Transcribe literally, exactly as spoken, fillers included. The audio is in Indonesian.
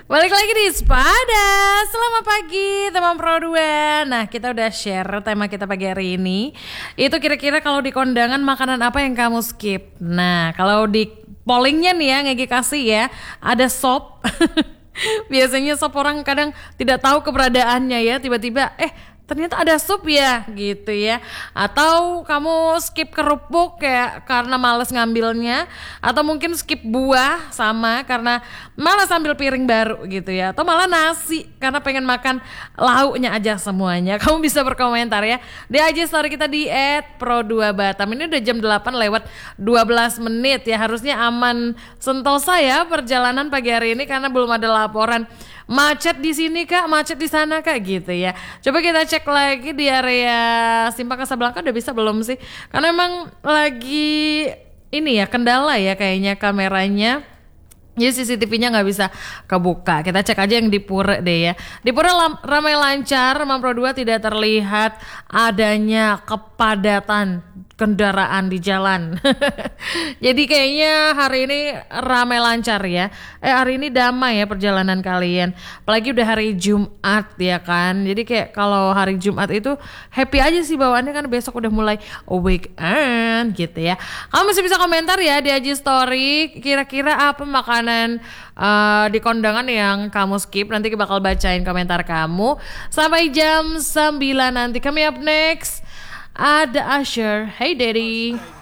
Balik lagi di Sepada. Selamat pagi teman Pro dua. Nah, kita udah share tema kita pagi hari ini. Itu kira-kira kalau di kondangan makanan apa yang kamu skip? Nah, kalau di pollingnya nih ya, Ngegi kasih ya, ada sop. Biasanya sop orang kadang tidak tahu keberadaannya ya, tiba-tiba eh ternyata ada sup ya gitu ya. Atau kamu skip kerupuk kayak karena males ngambilnya, atau mungkin skip buah sama karena malas ambil piring baru gitu ya. Atau malah nasi karena pengen makan lauknya aja semuanya. Kamu bisa berkomentar ya di I G story kita di et pro dua batam. Ini udah jam delapan lewat dua belas menit ya. Harusnya aman sentosa ya perjalanan pagi hari ini karena belum ada laporan macet di sini kak, macet di sana kak gitu ya. Coba kita cek lagi di area Simpang Kasablanka udah bisa belum sih? Karena emang lagi ini ya kendala ya kayaknya kameranya. Jadi C C T V-nya nggak bisa kebuka. Kita cek aja yang di Pura deh ya. Di Pura lam, ramai lancar, Mampro dua tidak terlihat adanya kepadatan kendaraan di jalan. Jadi kayaknya hari ini ramai lancar ya. Eh hari ini damai ya perjalanan kalian. Apalagi udah hari Jumat ya kan. Jadi kayak kalau hari Jumat itu happy aja sih bawaannya kan besok udah mulai weekend gitu ya. Kamu masih bisa komentar ya di I G story. Kira-kira apa makanan uh, di kondangan yang kamu skip? Nanti bakal bacain komentar kamu. Sampai jam sembilan nanti. Kami up next. Ada Usher, Hey Daddy.